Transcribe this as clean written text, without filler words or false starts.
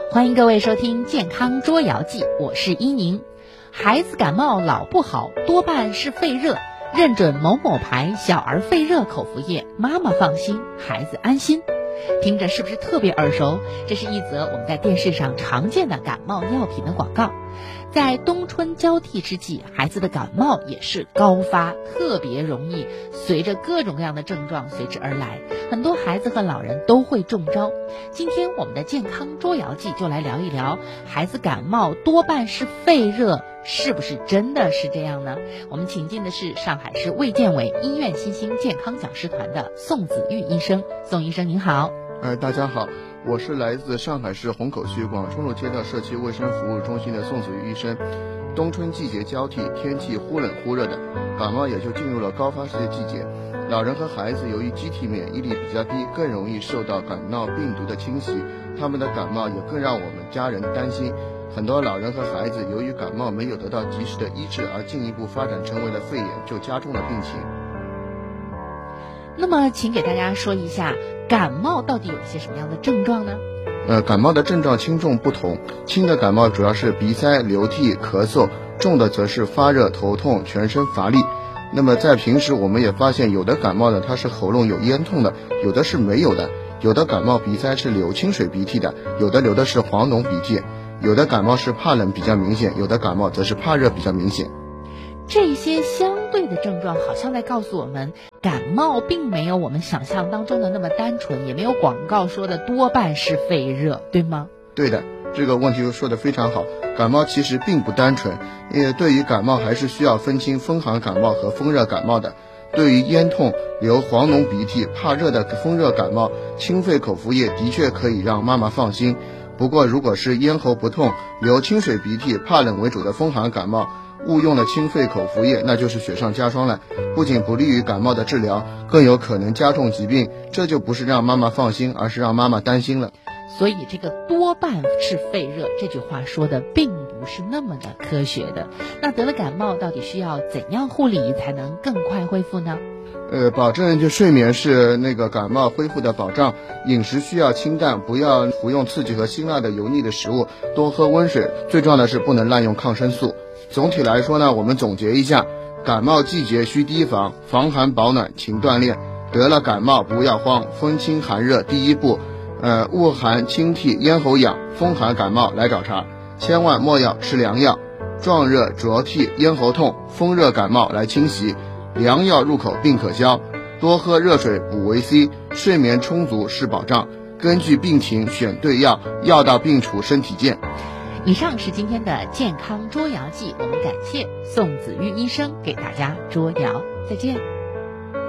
欢迎各位收听健康捉摇记，我是伊宁。孩子感冒老不好，多半是肺热，认准某某牌小儿肺热口服液，妈妈放心，孩子安心。听着是不是特别耳熟？这是一则我们在电视上常见的感冒药品的广告。在冬春交替之际，孩子的感冒也是高发，特别容易随着各种各样的症状随之而来，很多孩子和老人都会中招。今天我们的健康捉摇记就来聊一聊，孩子感冒多半是肺热，是不是真的是这样呢？我们请进的是上海市卫健委医院新兴健康讲师团的宋子玉医生。宋医生您好。 大家好，我是来自上海市虹口区广冲路街道社区卫生服务中心的宋子玉医生。冬春季节交替，天气忽冷忽热的，感冒也就进入了高发时的季节。老人和孩子由于机体免疫力比较低，更容易受到感冒病毒的侵袭，他们的感冒也更让我们家人担心。很多老人和孩子由于感冒没有得到及时的医治，而进一步发展成为了肺炎，就加重了病情。 那么请给大家说一下，感冒到底有一些什么样的症状呢？ 感冒的症状轻重不同，轻的感冒主要是鼻塞、流涕、咳嗽，重的则是发热、头痛、全身乏力。那么在平时我们也发现，有的感冒呢它是喉咙有咽痛的，有的是没有的，有的感冒鼻塞是流清水鼻涕的，有的流的是黄脓鼻涕，有的感冒是怕冷比较明显，有的感冒则是怕热比较明显。 这些相对的症状好像在告诉我们，感冒并没有我们想象当中的那么单纯，也没有广告说的多半是肺热，对吗？ 对的，这个问题说得非常好。感冒其实并不单纯，对于感冒还是需要分清风寒感冒和风热感冒的。对于咽痛、流黄脓鼻涕、怕热的风热感冒，清肺口服液的确可以让妈妈放心。不过如果是咽喉不痛、流清水鼻涕、怕冷为主的风寒感冒，误用了清肺口服液，那就是雪上加霜了，不仅不利于感冒的治疗，更有可能加重疾病，这就不是让妈妈放心，而是让妈妈担心了。 所以这个多半是肺热这句话说的并不是那么的科学的。那得了感冒到底需要怎样护理才能更快恢复呢？ 保证睡眠是感冒恢复的保障，饮食需要清淡，不要服用刺激和辛辣的油腻的食物，多喝温水，最重要的是不能滥用抗生素。总体来说呢，我们总结一下，感冒季节需提防，防寒保暖勤锻炼，得了感冒不要慌，风清寒热第一步，恶寒清涕咽喉痒，风寒感冒来找茬，千万莫要吃凉药，壮热浊涕咽喉痛，风热感冒来侵袭，凉药入口病可消，多喝热水补维 C， 睡眠充足是保障，根据病情选对药，药到病除身体健。 以上是今天的健康捉摇记，我们感谢宋子玉医生给大家捉摇，再见。